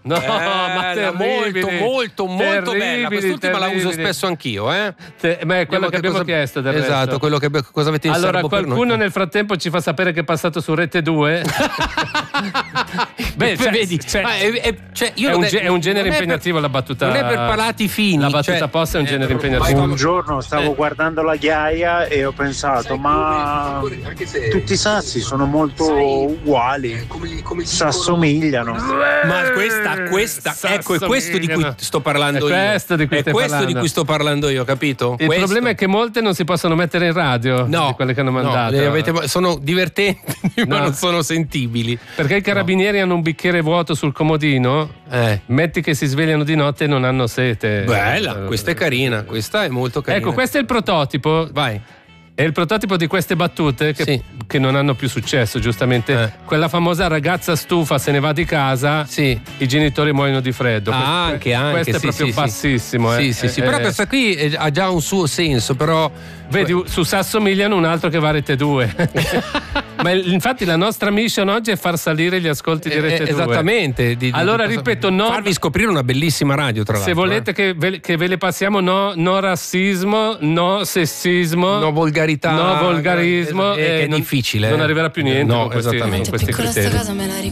No, ma molto bella. Quest'ultima la uso spesso anch'io, ma è quello che abbiamo chiesto del esatto, resto. quello che cosa avete in allora serbo per qualcuno noi? nel frattempo ci fa sapere che è passato su Rete 2. Beh, vedi, è un genere impegnativo la battuta. Non è per palati fini. La battuta posta è un genere impegnativo. Un giorno stavo guardando la ghiaia e ho pensato, ma tutti i sassi sono molto uguali, s'assomigliano. Ma questa ecco, è questo di cui sto parlando io. È questo di cui sto parlando io, capito? Il problema è che molte non si possono mettere in radio, di quelle che hanno mandato. Sono divertenti, ma non sono sentibili. Perché i carabinieri hanno un bicchiere vuoto sul comodino, metti che si svegliano di notte e non hanno sete. Bella, questa è carina, questa è molto carina. Ecco, questo è il prototipo. Vai. È il prototipo di queste battute che non hanno più successo, giustamente. Quella famosa ragazza stufa se ne va di casa, i genitori muoiono di freddo. Anche. Questo è proprio bassissimo. Sì. Però questa qui ha già un suo senso, però. Vedi, su s'assomigliano un altro che va a Rete 2. Ma infatti la nostra mission oggi è far salire gli ascolti di Rete 2. Esattamente. Allora ripeto, farvi scoprire una bellissima radio, tra l'altro. Se volete che ve le passiamo, no razzismo, no sessismo, no volgarità, no volgarismo, che è difficile. Non arriverà più niente con questi esattamente. criteri.